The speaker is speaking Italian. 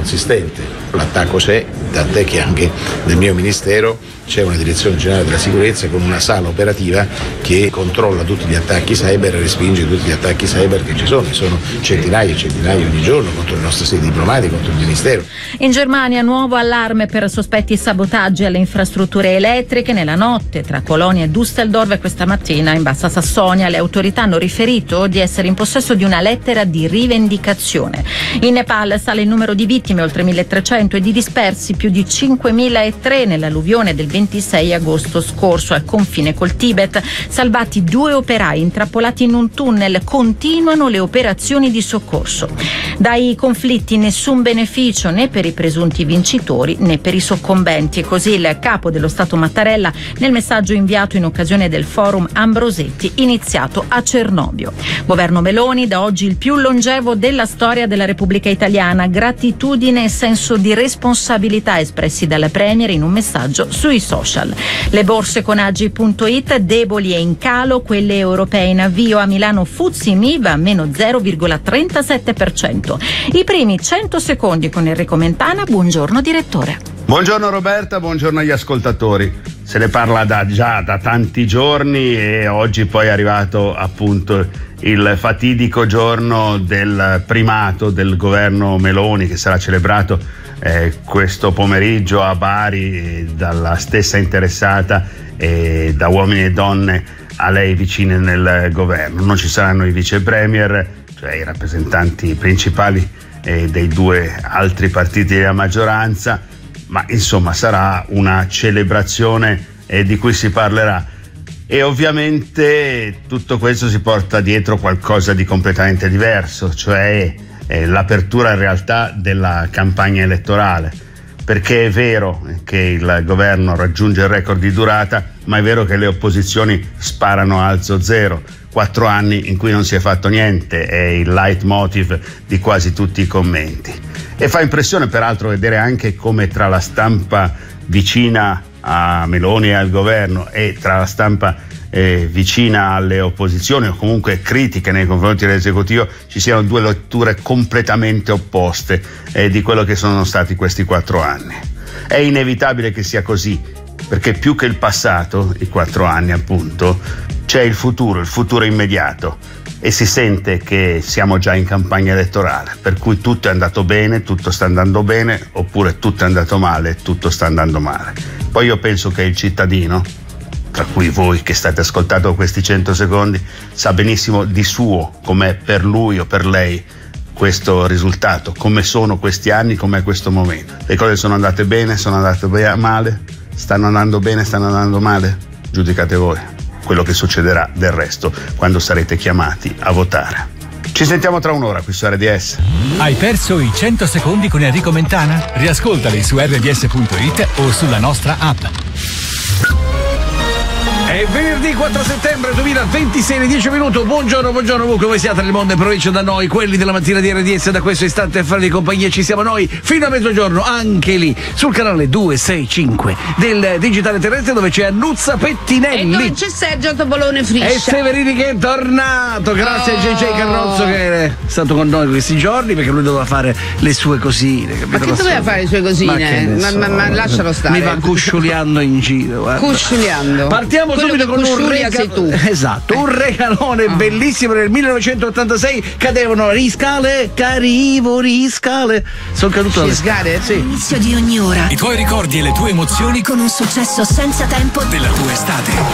consistente. L'attacco c'è, tant'è che anche nel mio ministero c'è una direzione generale della sicurezza con una sala operativa che controlla tutti gli attacchi cyber e respinge tutti gli attacchi cyber che ci sono. Sono centinaia e centinaia ogni giorno contro le nostre sedi diplomatiche, contro il Ministero. In Germania nuovo allarme per sospetti sabotaggi alle infrastrutture elettriche. Nella notte tra Colonia e Düsseldorf e questa mattina in Bassa Sassonia le autorità hanno riferito di essere in possesso di una lettera di rivendicazione. In Nepal sale il numero di vittime oltre 1.300 e di dispersi più di 5.003 nell'alluvione del 26 agosto scorso al confine col Tibet. Salvati 2 operai intrappolati in un tunnel. Continuano le operazioni di soccorso. Dai conflitti nessun beneficio né per i presunti vincitori né per i soccombenti. E così il capo dello Stato Mattarella nel messaggio inviato in occasione del forum Ambrosetti iniziato a Cernobbio. Governo Meloni, da oggi il più longevo della storia della Repubblica Italiana. Gratitudine e senso di responsabilità espressi dalla Premier in un messaggio sui social. Le borse con Agi.it deboli e in calo, quelle europee in avvio. A Milano FTSE MIB a meno 0,37%. I primi 100 secondi con Enrico Mentana. Buongiorno direttore. Buongiorno Roberta, buongiorno agli ascoltatori. Se ne parla già da tanti giorni e oggi poi è arrivato appunto il fatidico giorno del primato del governo Meloni, che sarà celebrato questo pomeriggio a Bari dalla stessa interessata e da uomini e donne a lei vicine nel governo. Non ci saranno i vice premier, cioè i rappresentanti principali dei 2 altri partiti della maggioranza, ma insomma sarà una celebrazione di cui si parlerà. E ovviamente tutto questo si porta dietro qualcosa di completamente diverso, cioè l'apertura in realtà della campagna elettorale, perché è vero che il governo raggiunge il record di durata, ma è vero che le opposizioni sparano a alzo zero. 4 anni in cui non si è fatto niente è il leitmotiv di quasi tutti i commenti. E fa impressione peraltro vedere anche come tra la stampa vicina a Meloni e al governo e tra la stampa vicina alle opposizioni o comunque critiche nei confronti dell'esecutivo ci siano 2 letture completamente opposte di quello che sono stati questi 4 anni. È inevitabile che sia così, perché più che il passato, i 4 anni appunto, c'è il futuro immediato, e si sente che siamo già in campagna elettorale, per cui tutto è andato bene, tutto sta andando bene, oppure tutto è andato male, tutto sta andando male. Poi io penso che il cittadino, tra cui voi che state ascoltando questi 100 secondi, sa benissimo di suo com'è per lui o per lei questo risultato, come sono questi anni, com'è questo momento. Le cose sono andate bene, sono andate male, stanno andando bene, stanno andando male? Giudicate voi quello che succederà del resto quando sarete chiamati a votare. Ci sentiamo tra un'ora qui su RDS. Hai perso i 100 secondi con Enrico Mentana? Riascoltali su rds.it o sulla nostra app. È venerdì 4 settembre 2026, le 10 minuti. Buongiorno, come siate nel mondo e provincia da noi, quelli della mattina di RDS. Da questo istante a fare di compagnia ci siamo noi fino a mezzogiorno, anche lì sul canale 265 del digitale terrestre, dove c'è Annuzza Pettinelli e dove c'è Sergio Topolone Friscia e Severini che è tornato. Grazie a JJ Carrozzo che è stato con noi questi giorni, perché lui doveva fare le sue cosine. Ma che doveva fare le sue cosine? Ma lascialo stare. Mi va cusciuliando in giro, guarda. Cusciuliando. Partiamo subito con un regalo. Esatto, un regalone bellissimo. Nel 1986 cadevano riscale, riscale. Sono caduto dalle scale? Sì. L'inizio di ogni ora. I tuoi ricordi e le tue emozioni con un successo senza tempo della tua estate.